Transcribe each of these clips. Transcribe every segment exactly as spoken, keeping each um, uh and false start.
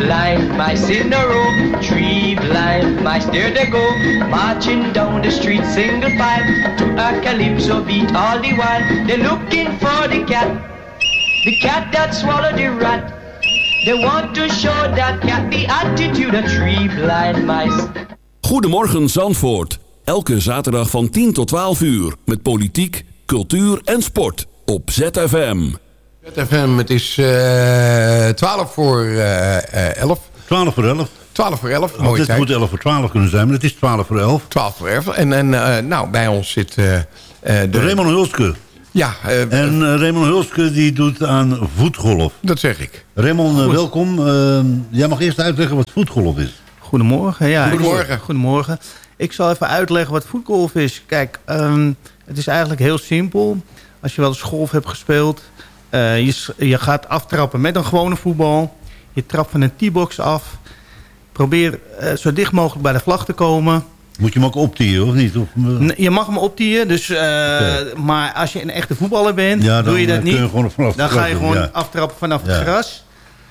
blind mice in a row, three blind mice, there they go, marching down the street single file, to a calypso beat all the while. They're looking for the cat, the cat that swallowed the rat. They want to show that cat the attitude of three blind mice. Goedemorgen Zandvoort. Elke zaterdag van tien tot twaalf uur. Met politiek, cultuur en sport. Op Z F M. Z F M, het is uh, twaalf voor elf. twaalf voor elf. twaalf voor elf, mooie tijd. Het moet elf voor twaalf kunnen zijn, maar het is twaalf voor elf. twaalf voor elf. En, en uh, nou, bij ons zit... Uh, uh, de Raymond Hulske. Ja. Uh, en uh, Raymond Hulske die doet aan voetgolf. Dat zeg ik. Raymond, uh, welkom. Uh, jij mag eerst uitleggen wat voetgolf is. Goedemorgen. Ja, Goedemorgen. Ik, goedemorgen. Ik zal even uitleggen wat voetgolf is. Kijk, um, het is eigenlijk heel simpel. Als je wel eens golf hebt gespeeld... Uh, je, je gaat aftrappen met een gewone voetbal. Je trapt van een T-box af. Probeer uh, zo dicht mogelijk bij de vlag te komen. Moet je hem ook optieën, of niet? Of, uh... Je mag hem optieën. Dus, uh, okay. Maar als je een echte voetballer bent, ja, doe je dat niet. Je vanaf dan ga je gewoon ja. aftrappen vanaf ja. het gras.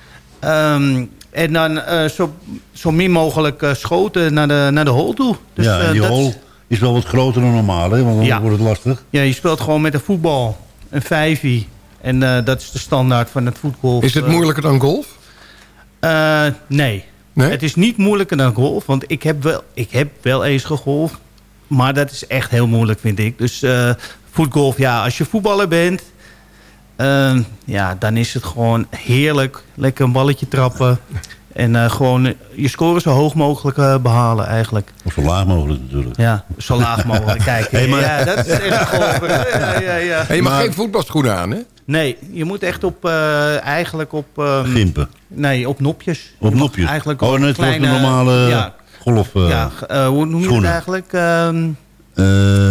Um, en dan uh, zo, zo min mogelijk uh, schoten naar de, naar de hole toe. Dus, ja, en die uh, hole is... is wel wat groter dan normaal, hè? Want dan ja. wordt het lastig. Ja, je speelt gewoon met een voetbal. Een vijfie. En uh, dat is de standaard van het voetgolf. Is het moeilijker dan golf? Uh, nee. nee. Het is niet moeilijker dan golf. Want ik heb wel, ik heb wel eens gegolfd. Maar dat is echt heel moeilijk, vind ik. Dus uh, voetgolf, ja, als je voetballer bent... Uh, ja, dan is het gewoon heerlijk. Lekker een balletje trappen. En uh, gewoon je score zo hoog mogelijk uh, behalen eigenlijk. Of zo laag mogelijk natuurlijk. Ja, zo laag mogelijk. Kijk, hey, maar... ja, dat is echt golfer. Ja, ja, ja. Hey, je mag maar... geen voetbalschoenen aan, hè? Nee, je moet echt op, uh, eigenlijk op... Um, Gimpen? Nee, op nopjes. Op nopjes? Eigenlijk oh, net kleine, zoals de normale ja, golf... Uh, ja, uh, hoe noem je schoenen. het eigenlijk? Um, uh,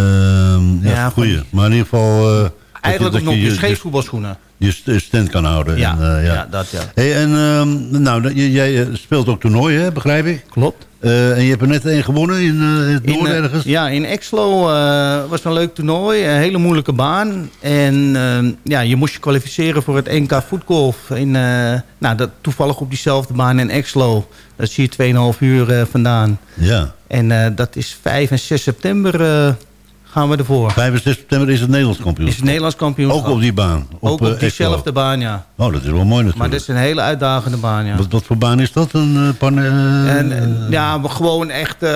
ja, ja goeie. Van... Maar in ieder geval... Uh, eigenlijk op nopjes, geen voetbalschoenen. Je stand kan houden. Ja, en, uh, ja. ja dat ja. Hey, en uh, nou, jij speelt ook toernooien, hè, begrijp ik? Klopt. Uh, en je hebt er net één gewonnen in uh, het noorden uh, ergens? Ja, in Exlo uh, was een leuk toernooi. Een hele moeilijke baan. En uh, ja, je moest je kwalificeren voor het N K voetgolf. In, uh, nou, dat, toevallig op diezelfde baan in Exlo. Dat is hier tweeënhalf uur uh, vandaan. Ja. En uh, dat is vijf en zes september... Uh, gaan we ervoor. vijf en zes september is het Nederlands kampioenschap. Is het Nederlands kampioenschap. Ook op die baan? Op, ook op diezelfde uh, baan, ja. Oh, dat is wel mooi natuurlijk. Maar dat is een hele uitdagende baan, ja. Wat, wat voor baan is dat? Een uh, pan, uh, en, uh, ja, gewoon echt uh,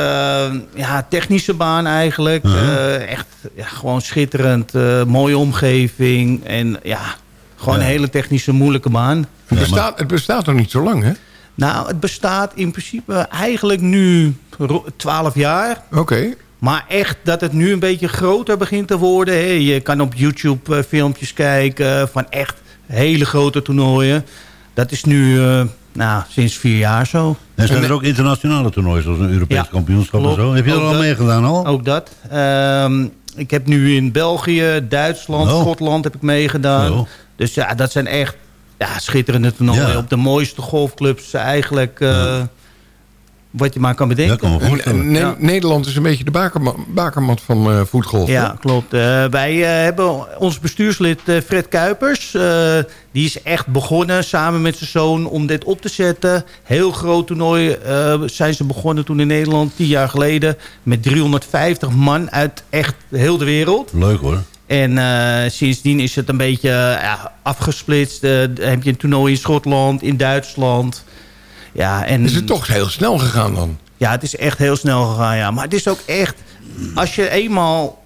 ja, technische baan eigenlijk. Uh-huh. Uh, echt ja, gewoon schitterend. Uh, mooie omgeving. En ja, gewoon ja. een hele technische, moeilijke baan. Het bestaat, ja, maar... het bestaat nog niet zo lang, hè? Nou, het bestaat in principe eigenlijk nu twaalf jaar. Oké. Okay. Maar echt dat het nu een beetje groter begint te worden. Hè. Je kan op YouTube uh, filmpjes kijken van echt hele grote toernooien. Dat is nu uh, nou, sinds vier jaar zo. En zijn er ook internationale toernooien zoals een Europees ja, kampioenschap klopt. En zo? Heb je ook er al meegedaan al? Ook dat. Um, ik heb nu in België, Duitsland, oh. Schotland heb ik meegedaan. Oh. Dus ja, dat zijn echt ja, schitterende toernooien. Ja. Op de mooiste golfclubs eigenlijk... Uh, ja. Wat je maar kan bedenken. Ja, kan en, ne ja. Nederland is een beetje de bakermat, bakermat van uh, voetgolf. Ja, hè? Klopt. Uh, wij uh, hebben ons bestuurslid uh, Fred Kuipers. Uh, die is echt begonnen samen met zijn zoon om dit op te zetten. Heel groot toernooi uh, zijn ze begonnen toen in Nederland, tien jaar geleden. Met driehonderdvijftig man uit echt heel de wereld. Leuk hoor. En uh, sindsdien is het een beetje uh, ja, afgesplitst. Uh, heb je een toernooi in Schotland, in Duitsland... Ja, en, is het toch heel snel gegaan dan? Ja, het is echt heel snel gegaan, ja. Maar het is ook echt... Als je eenmaal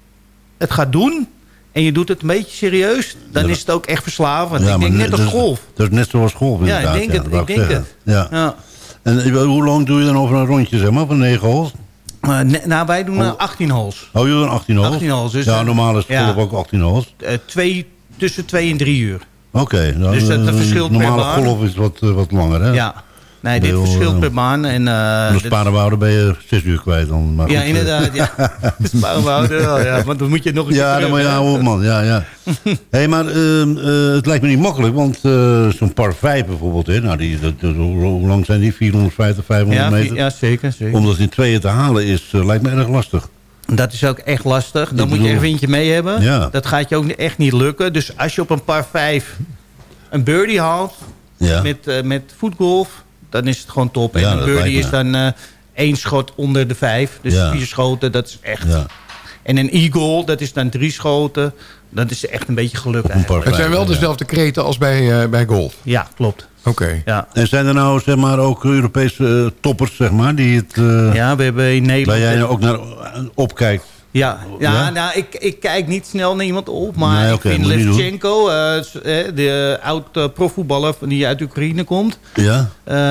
het gaat doen... en je doet het een beetje serieus... dan ja. is het ook echt verslavend. Ja, ik denk net als golf. Dat is net zoals golf inderdaad. Ja, ik denk ja, het. Ik denk het. Ja. Ja. En hoe lang doe je dan over een rondje, zeg maar, van negen holes? Uh, ne nou, wij doen uh, achttien holes. Oh, jullie doen achttien holes? achttien holes. Dus, ja, normaal is golf ja, ook achttien holes. Uh, twee, tussen twee en drie uur. Oké. Okay, dus dat, dat verschilt per baan. Normale golf is wat, uh, wat langer, hè? Ja. Nee, dit verschilt per baan. En, uh, de sparenwouder ben je zes uur kwijt dan. Maar ja, goed, inderdaad. Ja. De sparenwouder, ja, want dan moet je nog een ja, keer terug. Ja, oh man. Ja, ja. Hey, maar uh, uh, het lijkt me niet makkelijk, want uh, zo'n par vijf bijvoorbeeld, hè, nou, die, dat, dat, hoe, hoe lang zijn die? vierhonderdvijftig, vijfhonderd ja, meter? Ja, zeker, zeker. Om dat in tweeën te halen is, uh, lijkt me erg lastig. Dat is ook echt lastig. Dan Ik moet bedoel, je er een windje mee hebben. Ja. Dat gaat je ook echt niet lukken. Dus als je op een par vijf een birdie haalt ja. met, uh, met voetgolf... dan is het gewoon top. Ja, en een birdie is me. dan uh, één schot onder de vijf. Dus ja. vier schoten, dat is echt... Ja. En een eagle, dat is dan drie schoten. Dat is echt een beetje geluk eigenlijk. Het zijn wel dezelfde kreten als bij, uh, bij golf? Ja, klopt. Oké. Okay. Ja. En zijn er nou zeg maar, ook Europese uh, toppers, zeg maar, die het... Uh, ja, we hebben in Nederland... waar jij ook naar opkijkt? Ja, ja, ja? Nou, ik, ik kijk niet snel naar iemand op. Maar nee, ik okay, vind Levchenko, uh, de oud-profvoetballer die uit Oekraïne komt... Ja.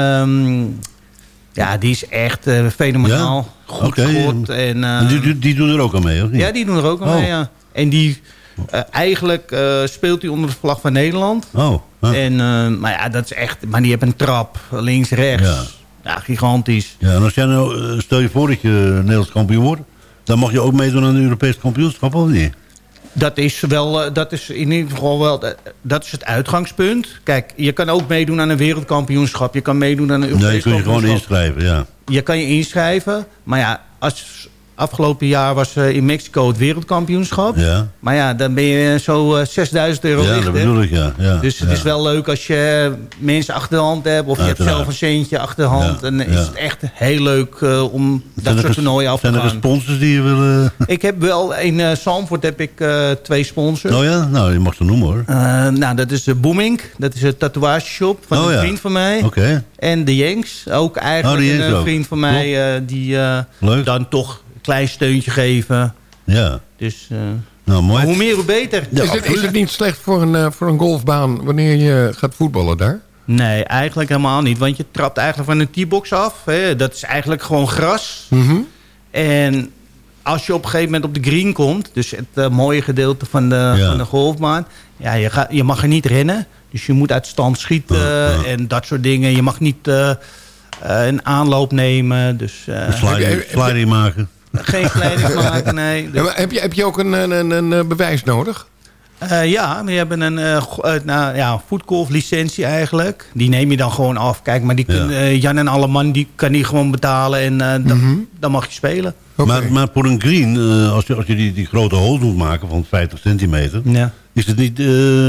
Um, ja, die is echt uh, fenomenaal. Ja? Goed okay. schot. En, uh, en die, die, die doen er ook aan mee, of niet? Ja, die doen er ook aan oh. mee, ja. En die... Uh, eigenlijk uh, speelt hij onder de vlag van Nederland. Oh. Huh. En, uh, maar ja, dat is echt... Maar die heeft een trap, links, rechts. Ja, ja gigantisch. Ja, en als jij nou... Stel je voor dat je Nederlands kampioen wordt... dan mag je ook meedoen aan de Europese kampioenschap, of niet? Dat is wel... Uh, dat is in ieder geval wel... Uh, dat is het uitgangspunt. Kijk, je kan ook meedoen aan een wereldkampioenschap. Je kan meedoen aan een Europees kampioenschap. Nee, kun je gewoon inschrijven, ja. Je kan je inschrijven. Maar ja, als... Afgelopen jaar was uh, in Mexico het wereldkampioenschap. Ja. Maar ja, dan ben je zo uh, zesduizend euro ja, licht. Dat bedoel ik, ja. ja dus het ja. is wel leuk als je mensen achter de hand hebt. Of je Uiteraard. hebt zelf een centje achter de hand. Ja, dan ja. is het echt heel leuk uh, om dat soort toernooien af te gaan. Zijn er sponsors die je willen... Ik heb wel, in uh, Zandvoort heb ik uh, twee sponsors. Oh ja? Nou, je mag ze noemen hoor. Uh, nou, dat is de Boomink. Dat is een tatoeageshop van oh, een ja. vriend van mij. Okay. En de Yanks. Ook eigenlijk oh, een uh, vriend van mij. Uh, die uh, dan toch... klein steuntje geven. Ja. Dus uh, nou, mooi. hoe meer, hoe beter. Ja, is, het, is het niet slecht voor een, uh, voor een golfbaan wanneer je gaat voetballen daar? Nee, eigenlijk helemaal niet. Want je trapt eigenlijk van een T-box af. Hè. Dat is eigenlijk gewoon gras. Mm-hmm. En als je op een gegeven moment op de green komt... dus het uh, mooie gedeelte van de, ja. van de golfbaan... ja, je, ga, je mag er niet rennen. Dus je moet uit stand schieten uh, uh. en dat soort dingen. Je mag niet uh, uh, een aanloop nemen. Dus, uh, sliding, sliding maken. Geen sliding maken, nee. Dus... Ja, maar heb, je, heb je ook een, een, een, een bewijs nodig? Uh, ja, we hebben een uh, uh, nou, ja, voetgolflicentie eigenlijk. Die neem je dan gewoon af. Kijk, maar die kun, ja. uh, Jan en Alleman die kan die gewoon betalen en uh, dan, mm-hmm. dan mag je spelen. Okay. Maar, maar voor een green, uh, als je, als je die, die grote holes moet maken van vijftig centimeter... Ja. Is het niet uh,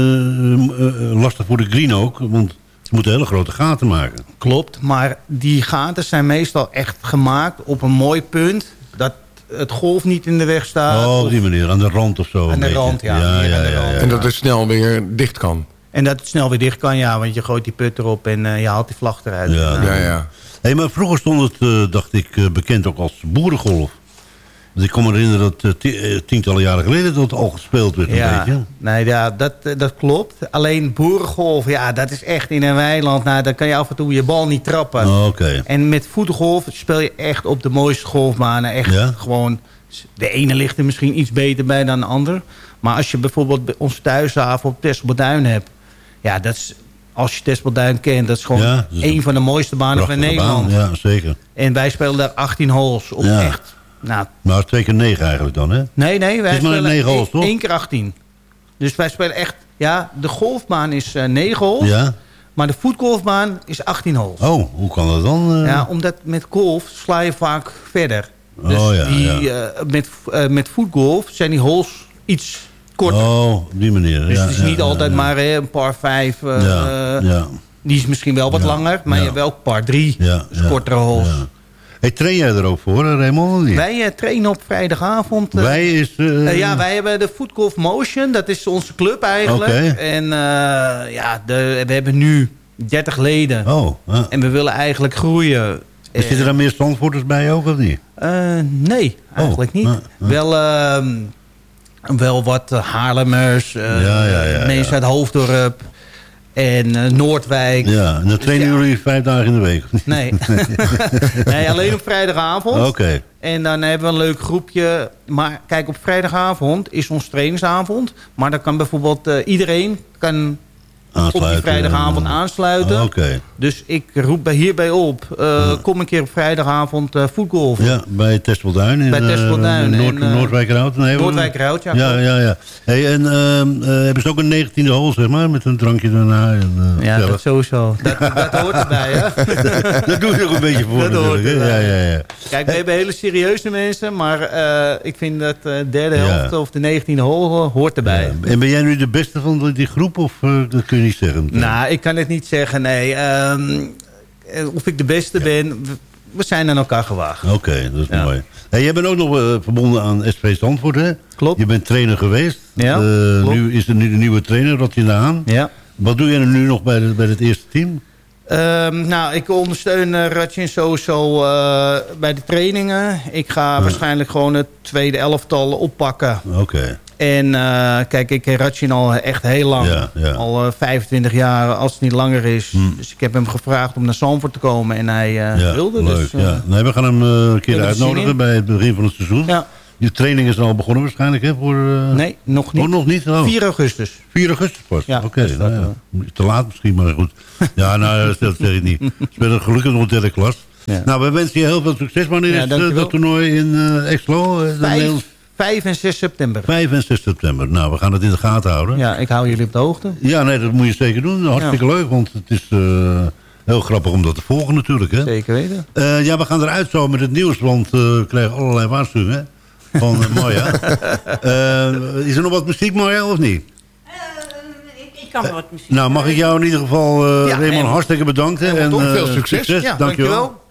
uh, lastig voor de green ook? Want je moet hele grote gaten maken. Klopt, maar die gaten zijn meestal echt gemaakt op een mooi punt... dat het golf niet in de weg staat. Oh, op die manier, aan de rand of zo. Aan de rand, ja. Ja, ja, ja, ja, ja. En dat het snel weer dicht kan. En dat het snel weer dicht kan, ja. Want je gooit die put erop en uh, je haalt die vlag eruit. Ja, ja. ja, ja. Hey, maar vroeger stond het, uh, dacht ik, uh, bekend ook als boerengolf. Dus ik kan me herinneren dat uh, tientallen jaren geleden dat al gespeeld werd. Ja, een beetje. nee, ja, dat, dat klopt. Alleen boerengolf, ja, dat is echt in een weiland. Nou, dan kan je af en toe je bal niet trappen. Oh, okay. En met voetgolf speel je echt op de mooiste golfbanen. Echt ja? gewoon, de ene ligt er misschien iets beter bij dan de ander. Maar als je bijvoorbeeld bij onze thuishaven op Tespelduin hebt. Ja, dat is, als je Tespelduin kent, dat is gewoon ja, dat is een van de mooiste banen van Nederland. Baan, ja, zeker. En wij spelen daar achttien holes op ja. echt... Nou, maar twee keer negen eigenlijk dan, hè? Nee, nee. Wij het is maar negen holes, toch? één keer achttien. Dus wij spelen echt... Ja, de golfbaan is uh, negen holes. Ja. Maar de voetgolfbaan is achttien holes. Oh, hoe kan dat dan? Uh... Ja, omdat met golf sla je vaak verder. Dus oh, ja, die, ja. Uh, met, uh, met voetgolf zijn die holes iets korter. Oh, op die manier. Dus ja, het is ja, niet ja, altijd ja. maar hè, een par vijf. Uh, ja, ja. Die is misschien wel wat ja, langer. Maar ja. je hebt wel par drie. Ja, dus ja, kortere holes. Ja. Hey, train jij er ook voor, Raymond? Wij uh, trainen op vrijdagavond. Uh, wij is... Uh... Uh, ja, wij hebben de Footgolf Motion. Dat is onze club eigenlijk. Okay. En uh, ja, de, we hebben nu dertig leden. Oh, uh. En we willen eigenlijk groeien. En zitten er meer Zandvoorters bij ook, of niet? Uh, nee, eigenlijk oh, niet. Uh, uh. Wel, uh, wel wat Haarlemmers. Uh, ja, ja, ja, mensen ja. uit Hoofddorp. En uh, Noordwijk. Ja, en dan trainen dus, ja. jullie vijf dagen in de week? Nee. nee, alleen op vrijdagavond. Oké. Okay. En dan hebben we een leuk groepje. Maar kijk, op vrijdagavond is ons trainingsavond. Maar dan kan bijvoorbeeld uh, iedereen kan op die vrijdagavond aansluiten. Oh, okay. Dus ik roep hierbij op. Uh, ja. Kom een keer op vrijdagavond uh, voetgolfen. Ja, bij Tespelduin. In, bij Tespelduin. Uh, Noord, uh, Noordwijkerhout. Nee, Noordwijkerhout, ja. Ja, ja, ja. Hey, en uh, uh, hebben ze ook een negentiende hole, zeg maar, met een drankje daarna? En, uh, ja, dat sowieso. Dat, dat hoort erbij, hè? Dat doe je ook een beetje voor. Dat hoort ja, ja, ja. Kijk, we hey. hebben hele serieuze mensen, maar uh, ik vind dat de uh, derde helft ja. of de negentiende hole hoort erbij. Ja. En ben jij nu de beste van die groep, of uh, dat kun je niet zeggen? Nou, ik kan het niet zeggen, nee. Um, of ik de beste ben. We, we zijn aan elkaar gewaagd. Oké, okay, dat is ja. mooi. Hey, jij bent ook nog uh, verbonden aan S V Zandvoort, hè? Klopt. Je bent trainer geweest. Ja, uh, nu is er nu de nieuwe trainer, Radje Daan. Ja. Wat doe jij nu nog bij, de, bij het eerste team? Um, nou, ik ondersteun uh, Radjin sowieso uh, bij de trainingen. Ik ga ja. waarschijnlijk gewoon het tweede elftal oppakken. Oké. Okay. En uh, kijk, ik ken Radjin al echt heel lang. Ja, ja. Al uh, vijfentwintig jaar, als het niet langer is. Hmm. Dus ik heb hem gevraagd om naar Zandvoort te komen. En hij uh, ja, wilde. Leuk, dus, uh, ja. Nee, we gaan hem uh, een keer uitnodigen bij het begin van het seizoen. Ja. Je training is al begonnen waarschijnlijk, hè? Voor, uh... Nee, nog niet. Oh, nog niet? Oh. vier augustus. vier augustus pas? Ja, Oké, okay, nou ja. Te laat misschien, maar goed. Ja, nou, dat zeg ik niet. Ze spelen gelukkig nog derde klas. Ja. Nou, we wensen je heel veel succes. Wanneer ja, is uh, dat toernooi in uh, Exlo? Vijf, vijf en zes september. vijf en zes september. Nou, we gaan het in de gaten houden. Ja, ik hou jullie op de hoogte. Ja, nee, dat moet je zeker doen. Hartstikke ja. leuk, want het is... Uh, heel grappig om dat te volgen natuurlijk. Hè? Zeker weten. Uh, ja, we gaan eruit zo met het nieuws, want uh, we krijgen allerlei waarschuwingen. Van uh, Marja. Uh, is er nog wat muziek, Marja, of niet? Uh, ik, ik kan wel wat muziek. Uh, nou, mag ik jou in ieder geval, uh, ja, Raymond, hartstikke bedanken. En, uh, uh, veel succes. succes. Ja, dankjewel. dankjewel.